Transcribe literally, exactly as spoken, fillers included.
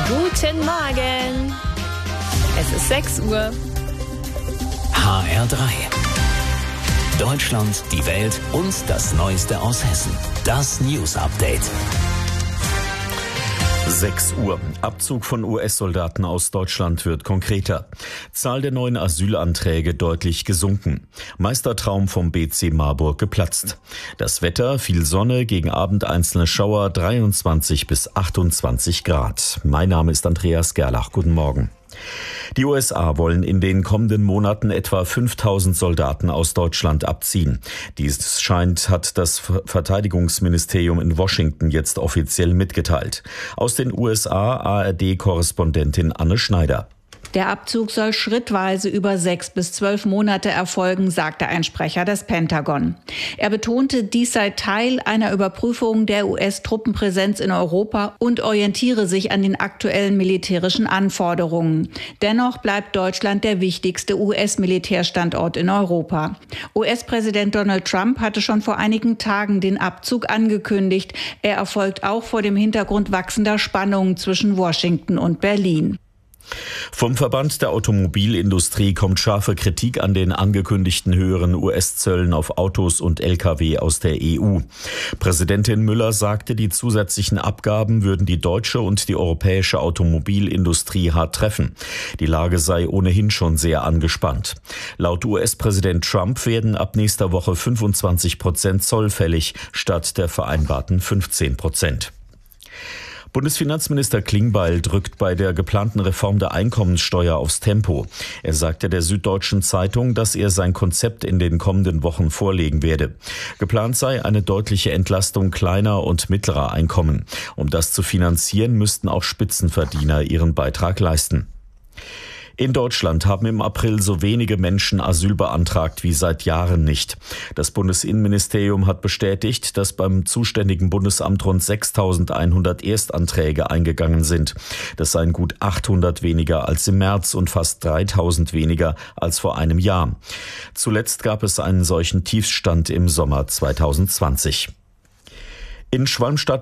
Guten Morgen. Es ist sechs Uhr. H R drei. Deutschland, die Welt und das Neueste aus Hessen. Das News Update. sechs Uhr. Abzug von U S-Soldaten aus Deutschland wird konkreter. Zahl der neuen Asylanträge deutlich gesunken. Meistertraum vom B C Marburg geplatzt. Das Wetter, viel Sonne, gegen Abend einzelne Schauer, dreiundzwanzig bis achtundzwanzig Grad. Mein Name ist Andreas Gerlach. Guten Morgen. Die U S A wollen in den kommenden Monaten etwa fünftausend Soldaten aus Deutschland abziehen. Dies scheint, hat das Verteidigungsministerium in Washington jetzt offiziell mitgeteilt. Aus den U S A A R D-Korrespondentin Anne Schneider. Der Abzug soll schrittweise über sechs bis zwölf Monate erfolgen, sagte ein Sprecher des Pentagon. Er betonte, dies sei Teil einer Überprüfung der U S-Truppenpräsenz in Europa und orientiere sich an den aktuellen militärischen Anforderungen. Dennoch bleibt Deutschland der wichtigste U S-Militärstandort in Europa. U S-Präsident Donald Trump hatte schon vor einigen Tagen den Abzug angekündigt. Er erfolgt auch vor dem Hintergrund wachsender Spannungen zwischen Washington und Berlin. Vom Verband der Automobilindustrie kommt scharfe Kritik an den angekündigten höheren U S-Zöllen auf Autos und L K W aus der E U. Präsidentin Müller sagte, die zusätzlichen Abgaben würden die deutsche und die europäische Automobilindustrie hart treffen. Die Lage sei ohnehin schon sehr angespannt. Laut U S-Präsident Trump werden ab nächster Woche fünfundzwanzig Prozent Zoll fällig statt der vereinbarten fünfzehn Prozent. Bundesfinanzminister Klingbeil drückt bei der geplanten Reform der Einkommenssteuer aufs Tempo. Er sagte der Süddeutschen Zeitung, dass er sein Konzept in den kommenden Wochen vorlegen werde. Geplant sei eine deutliche Entlastung kleiner und mittlerer Einkommen. Um das zu finanzieren, müssten auch Spitzenverdiener ihren Beitrag leisten. In Deutschland haben im April so wenige Menschen Asyl beantragt wie seit Jahren nicht. Das Bundesinnenministerium hat bestätigt, dass beim zuständigen Bundesamt rund sechstausendeinhundert Erstanträge eingegangen sind. Das seien gut achthundert weniger als im März und fast dreitausend weniger als vor einem Jahr. Zuletzt gab es einen solchen Tiefstand im Sommer zweitausendzwanzig. In Schwalmstadt